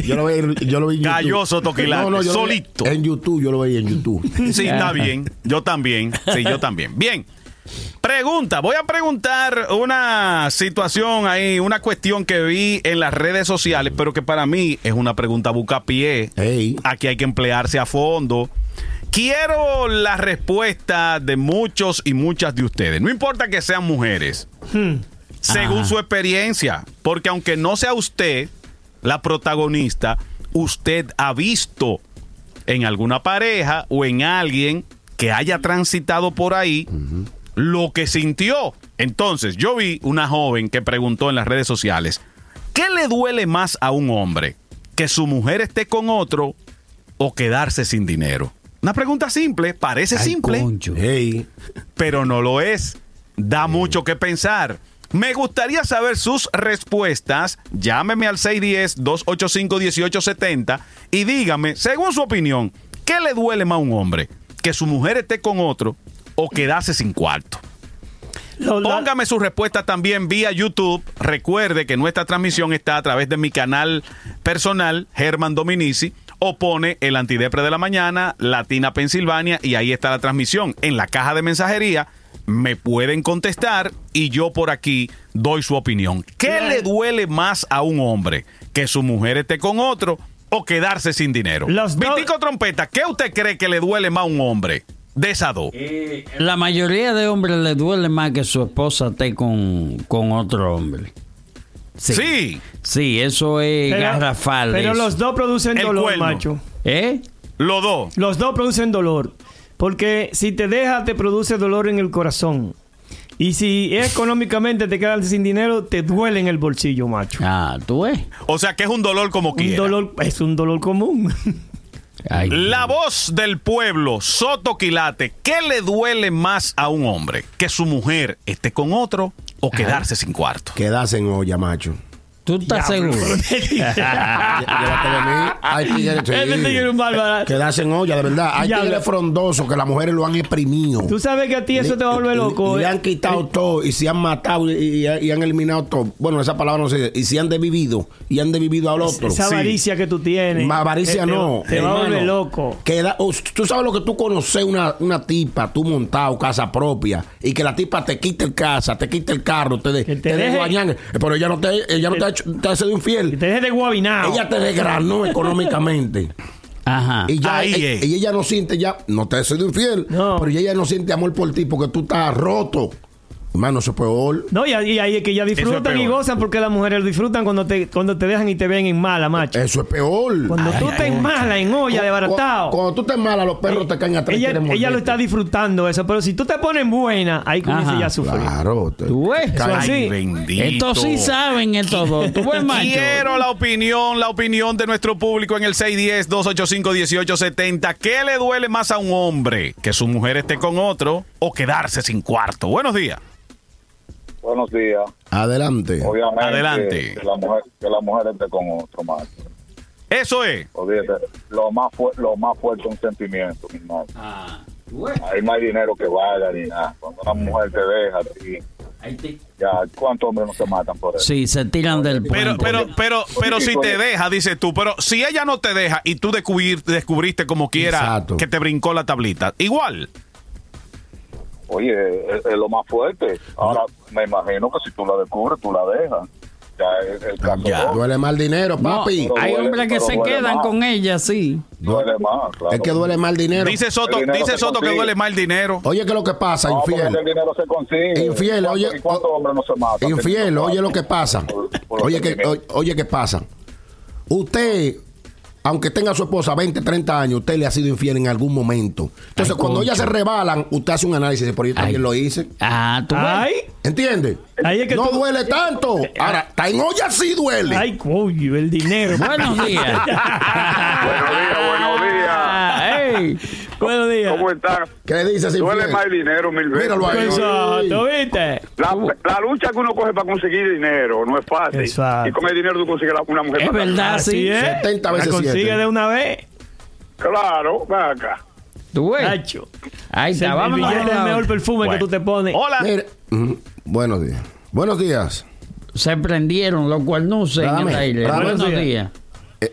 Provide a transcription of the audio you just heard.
Yo lo vi en YouTube. Cayó Soto Quilate, yo solito. En YouTube, yo lo veía en YouTube. Sí, está bien. Yo también. Sí, yo también. Bien. Pregunta. Voy a preguntar una situación ahí, una cuestión que vi en las redes sociales, pero que para mí es una pregunta bucapié. Hey. Aquí hay que emplearse a fondo. Quiero la respuesta de muchos y muchas de ustedes. No importa que sean mujeres. Según su experiencia. Porque aunque no sea usted la protagonista, usted ha visto en alguna pareja o en alguien que haya transitado por ahí lo que sintió. Entonces, yo vi una joven que preguntó en las redes sociales, ¿qué le duele más a un hombre? ¿Que su mujer esté con otro o quedarse sin dinero? Una pregunta simple, parece simple, Hey. pero no lo es. Da mucho que pensar. Me gustaría saber sus respuestas. Llámeme al 610-285-1870 y dígame, según su opinión, ¿qué le duele más a un hombre? ¿Que su mujer esté con otro o quedarse sin cuarto? Póngame su respuesta también vía YouTube. Recuerde que nuestra transmisión está a través de mi canal personal, Germán Dominici, o pone el Antidepre de la Mañana, Latina Pensilvania, y ahí está la transmisión. En la caja de mensajería me pueden contestar y yo por aquí doy su opinión. ¿Qué le duele más a un hombre? ¿Que su mujer esté con otro o quedarse sin dinero? Vitico Trompeta, ¿qué usted cree que le duele más a un hombre de esas dos? La mayoría de hombres le duele más que su esposa esté con otro hombre. Sí. Sí, eso es garrafal. Pero eso. los dos producen El dolor, cuerno. macho. Los dos. Los dos producen dolor. Porque si te deja, te produce dolor en el corazón. Y si económicamente te quedas sin dinero, te duele en el bolsillo, macho. ¿Tú ves? O sea que es un dolor como quiera. Es un dolor común. Ay, La voz del pueblo, Soto Quilate, ¿qué le duele más a un hombre? ¿Que su mujer esté con otro o quedarse sin cuarto? Quedarse en olla, macho. ¿Tú estás seguro? Llévate de mí. Hay tigres, quedarse en olla, de verdad. Hay tigres frondosos que las mujeres lo han exprimido. Tú sabes que a ti eso te va a volver loco. Le han quitado todo y se han matado y han eliminado todo. Bueno, esa palabra no sé. Y se han desvivido y han desvivido al otro. Esa avaricia que tú tienes. Avaricia no. Te va a volver loco. Tú sabes lo que tú conoces una tipa, tú montado, casa propia, y que la tipa te quite el casa, te quite el carro, te desguañan. Pero ella no te ha sido infiel. Que te deje de guabinado. Ella te desgranó económicamente. Ajá. Y ya ella no siente no te ha sido infiel, pero ella no siente amor por ti porque tú estás roto. Hermano, eso es peor. No, y ahí es que ya disfrutan y gozan porque las mujeres lo disfrutan cuando te dejan y te ven en mala, macho. Eso es peor. Cuando tú estés en mala, en olla, desbaratado. Cuando tú estés mala, los perros te caen atrás. Ella lo está disfrutando eso, pero si tú te pones buena, ahí comienza ya a sufrir. Claro. ¿Tú ves? Ay, bendito. Estos sí saben estos dos. ¿Tú ves, macho? Quiero la opinión de nuestro público en el 610-285-1870. ¿Qué le duele más a un hombre? ¿Que su mujer esté con otro o quedarse sin cuarto? Buenos días. Buenos días. Adelante. Obviamente, Adelante. Que la mujer esté con otro más. Eso es. Olvídate, lo más fuerte es un sentimiento, mi hermano. Ahí no hay dinero que valga ni nada. Cuando una mujer te deja, ya, ¿cuántos hombres no se matan por eso? Sí, se tiran del puente. Pero si te deja, dices tú, pero si ella no te deja y tú descubriste como quiera Exacto. que te brincó la tablita, igual. Oye, es lo más fuerte. Ahora, me imagino que si tú la descubres, tú la dejas. Ya el caso Duele más el dinero, papi. Pero Hay duele, hombres que pero se duele quedan más. con ella, sí. Duele más, claro. Es que duele más el dinero. Dice Soto El dinero se que consigue. duele más el dinero. Oye, ¿qué es lo que pasa, No, porque infiel? el dinero se consigue. Infiel, oye. ¿Y cuántos hombres no se matan? Infiel, oye lo que pasa. Por Oye, sentimientos. ¿qué pasa? Usted, aunque tenga su esposa 20, 30 años, usted le ha sido infiel en algún momento. Entonces, cuando ellas se rebalan, usted hace un análisis de por yo también lo hice. ¿Tú ves? Ay, ¿Entiende? ahí es que No tú- duele tanto. Ahora, está en olla sí duele. Ay, coño, el dinero. Buenos días. Buenos días. Ey. Buenos días. ¿Cómo están? ¿Qué dices, Duele infiel? más el dinero mil veces. Míralo ahí. Exacto, ¿viste? La lucha que uno coge para conseguir dinero no es fácil. Exacto. Y con el dinero tú consigues una mujer. Es para verdad, Así sí. es. 70 veces La consigue 7. de una vez. Claro, ven acá. ¿Tú ves? Nacho. Ahí está, El vámonos. billete es el mejor perfume que tú te pones. Hola. Mire, buenos días. Buenos días. Se prendieron los cuernos en Dame, el aire. dame. Buenos Buenos días.